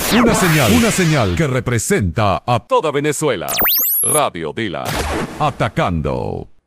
Una señal que representa a toda Venezuela. Radio Dila. Atacando.